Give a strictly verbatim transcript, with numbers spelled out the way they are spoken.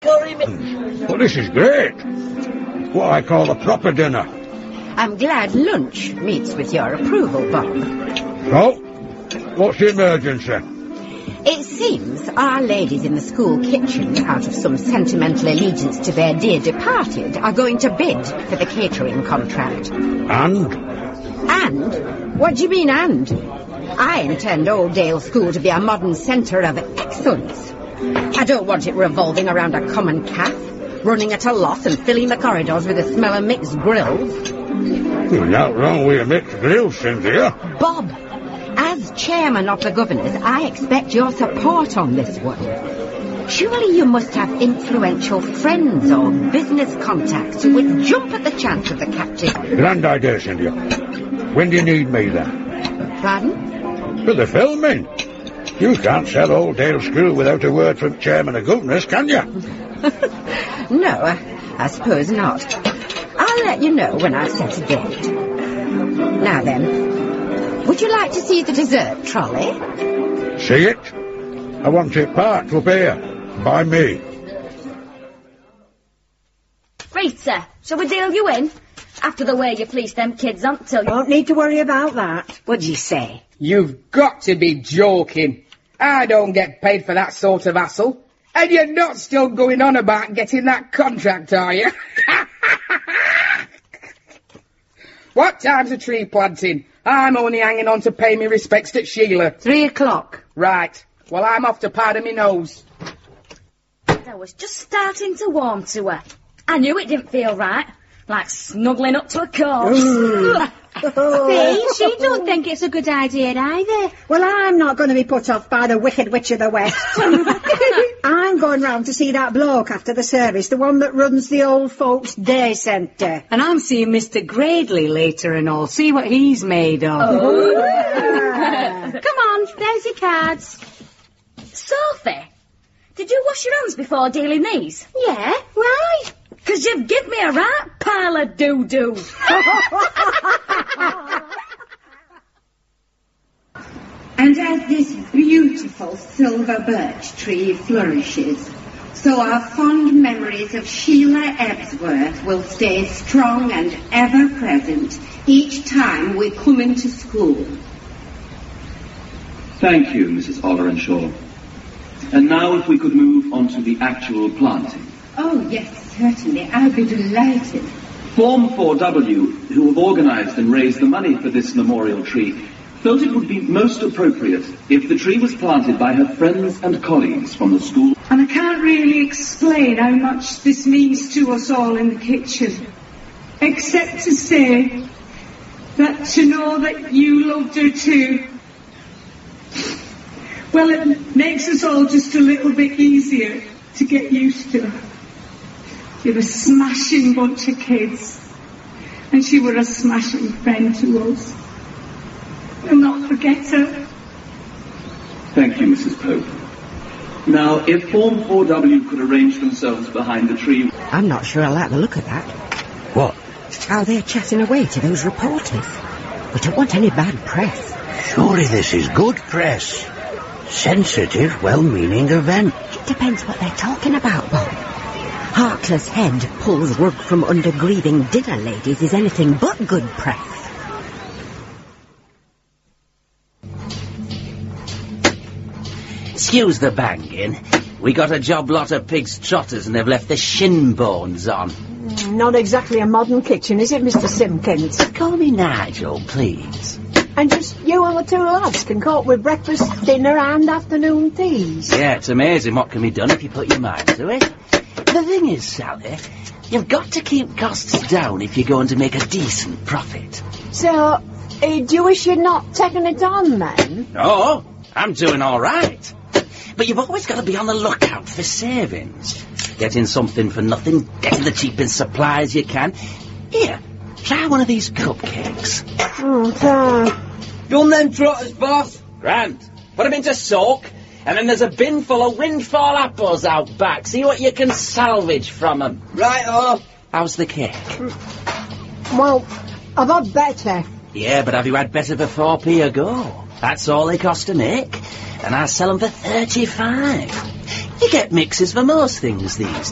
Well, this is great. What I call a proper dinner. I'm glad lunch meets with your approval, Bob. So, what's the emergency? It seems our ladies in the school kitchen, out of some sentimental allegiance to their dear departed, are going to bid for the catering contract. And? And? What do you mean, and? I intend Old Dale School to be a modern centre of excellence. I don't want it revolving around a common calf, running at a loss and filling the corridors with the smell of mixed grills. You're not wrong with a mixed grill, Cynthia. Bob, as chairman of the governors, I expect your support on this one. Surely you must have influential friends or business contacts who would jump at the chance of the captain. Grand idea, Cynthia. When do you need me, then? Pardon? For the filming. You can't sell Old Dale School without a word from chairman of governors, can you? No, I, I suppose not. I'll let you know when I've set a date. Now then, would you like to see the dessert trolley? See it? I want it parked up here, by me. Rita, shall we deal you in? After the way you fleeced them kids on till you... Don't need to worry about that. What'd you say? You've got to be joking. I don't get paid for that sort of hassle. And you're not still going on about getting that contract, are you? What time's the tree planting? I'm only hanging on to pay me respects to Sheila. Three o'clock. Right. Well, I'm off to powder me nose. I was just starting to warm to her. I knew it didn't feel right. Like snuggling up to a corpse. See, she don't think it's a good idea either. Well, I'm not going to be put off by the Wicked Witch of the West. I'm going round to see that bloke after the service, the one that runs the old folks' day centre. And I'm seeing Mister Gradley later and all. See what he's made of. Oh. Come on, there's your cards. Sophie, did you wash your hands before dealing these? Yeah, why? Because you've given me a right pile of doo-doo. And as this beautiful silver birch tree flourishes, so our fond memories of Sheila Ebsworth will stay strong and ever present each time we come into school. Thank you, Missus Ollerenshaw. And now if we could move on to the actual planting. Oh, yes, certainly. I'll be delighted. Form four W, who have organised and raised the money for this memorial tree, felt it would be most appropriate if the tree was planted by her friends and colleagues from the school. And I can't really explain how much this means to us all in the kitchen, except to say that to know that you loved her too, well, it makes us all just a little bit easier to get used to her. You're a smashing bunch of kids, and she were a smashing friend to us. We'll not forget her. Thank you, Missus Pope. Now, if Form four W could arrange themselves behind the tree... I'm not sure I like the look of that. What? How they're chatting away to those reporters. We don't want any bad press. Surely this is good press. Sensitive, well-meaning event. It depends what they're talking about, Bob. Heartless Head pulls rug from under grieving dinner ladies is anything but good press. Excuse the banging. We got a job lot of pigs' trotters and they've left the shin bones on. Not exactly a modern kitchen, is it, Mister Simpkins? Call me Nigel, please. And just you and the two lads can cope with breakfast, dinner and afternoon teas. Yeah, it's amazing what can be done if you put your mind to it. The thing is, Sally, you've got to keep costs down if you're going to make a decent profit. So, uh, do you wish you'd not taken it on, then? No, I'm doing all right. But you've always got to be on the lookout for savings. Getting something for nothing, getting the cheapest supplies you can. Here, try one of these cupcakes. Oh, thanks. Done them trotters, boss? Grand. Put them into soak, and then there's a bin full of windfall apples out back. See what you can salvage from them. Right-o. How's the cake? Well, I've had better. Yeah, but have you had better for four p a go? That's all they cost to make. And I sell them for thirty-five. You get mixes for most things these